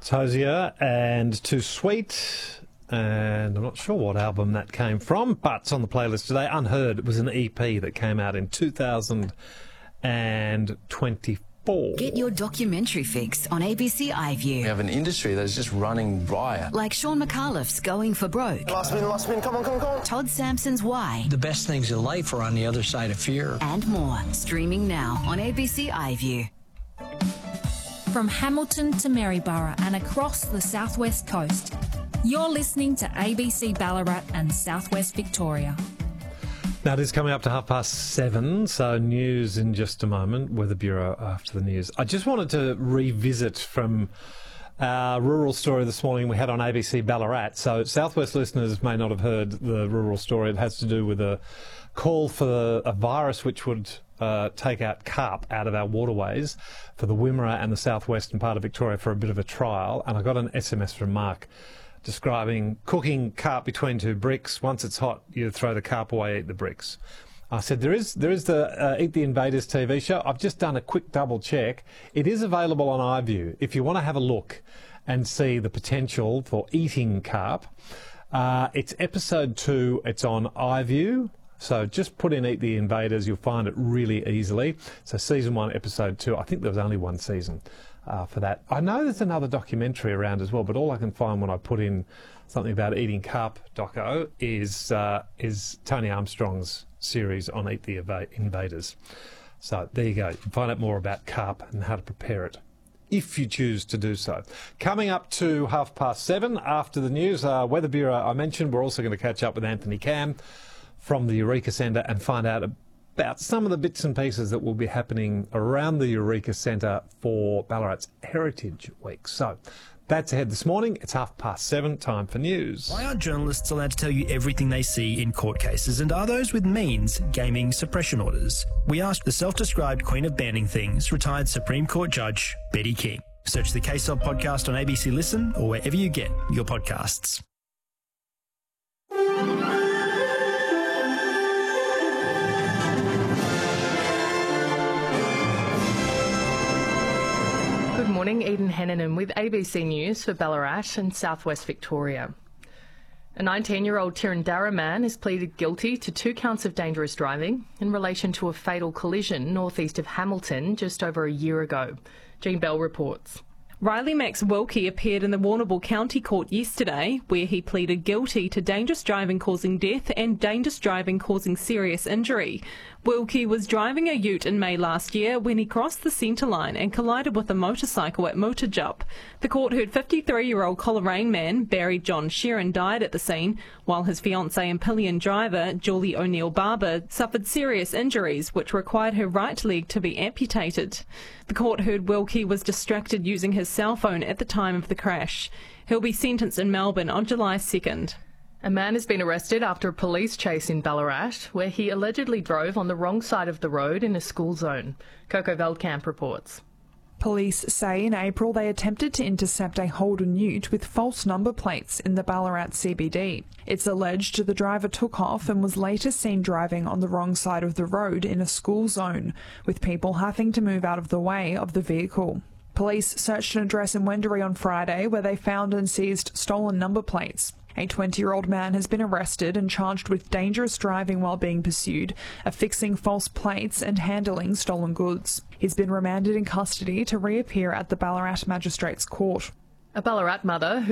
Tozier and Too Sweet, and I'm not sure what album that came from, but it's on the playlist today. Unheard, it was an EP that came out in 2024. Get your documentary fix on ABC iView. We have an industry that is just running riot. Like Sean McAuliffe's Going for Broke. Last spin, come on. Todd Sampson's Why. The best things in life are on the other side of fear. And more. Streaming now on ABC iView. From Hamilton to Maryborough and across the southwest coast, you're listening to ABC Ballarat and Southwest Victoria. Now, it is coming up to 7:30, so news in just a moment. Weather Bureau after the news. I just wanted to revisit from our rural story this morning we had on ABC Ballarat. So Southwest listeners may not have heard the rural story. It has to do with a call for a virus which would take out carp out of our waterways for the Wimmera and the southwestern part of Victoria for a bit of a trial. And I got an SMS from Mark describing cooking carp between two bricks. Once it's hot, you throw the carp away, eat the bricks. I said, there is the Eat the Invaders TV show. I've just done a quick double check. It is available on iView if you want to have a look and see the potential for eating carp. It's episode 2. It's on iView. So just put in Eat the Invaders. You'll find it really easily. So season 1, episode 2. I think there was only one season for that. I know there's another documentary around as well, but all I can find when I put in something about eating carp doco is Tony Armstrong's series on Eat the Invaders. So there you go. You can find out more about carp and how to prepare it, if you choose to do so. Coming up to 7:30 after the news, Weather Bureau I mentioned. We're also going to catch up with Anthony Cam from the Eureka Centre and find out about some of the bits and pieces that will be happening around the Eureka Centre for Ballarat's Heritage Week. So that's ahead this morning. It's 7:30, time for news. Why aren't journalists allowed to tell you everything they see in court cases, and are those with means gaming suppression orders? We asked the self-described queen of banning things, retired Supreme Court Judge Betty King. Search the Case Of podcast on ABC Listen or wherever you get your podcasts. Good morning, Eden Hennanen with ABC News for Ballarat and Southwest Victoria. A 19-year-old Tirrandarra man has pleaded guilty to 2 counts of dangerous driving in relation to a fatal collision northeast of Hamilton just over a year ago. Jean Bell reports. Riley Max Wilkie appeared in the Warrnambool County Court yesterday, where he pleaded guilty to dangerous driving causing death and dangerous driving causing serious injury. Wilkie was driving a ute in May last year when he crossed the centre line and collided with a motorcycle at Motorjup. The court heard 53-year-old Coleraine man Barry John Sheeran died at the scene, while his fiancée and pillion driver, Julie O'Neill Barber, suffered serious injuries which required her right leg to be amputated. The court heard Wilkie was distracted using his cell phone at the time of the crash. He'll be sentenced in Melbourne on July 2nd. A man has been arrested after a police chase in Ballarat, where he allegedly drove on the wrong side of the road in a school zone. Coco Veldkamp reports. Police say in April they attempted to intercept a Holden ute with false number plates in the Ballarat CBD. It's alleged the driver took off and was later seen driving on the wrong side of the road in a school zone, with people having to move out of the way of the vehicle. Police searched an address in Wendouree on Friday where they found and seized stolen number plates. A 20-year-old man has been arrested and charged with dangerous driving while being pursued, affixing false plates and handling stolen goods. He's been remanded in custody to reappear at the Ballarat Magistrates Court. A Ballarat mother who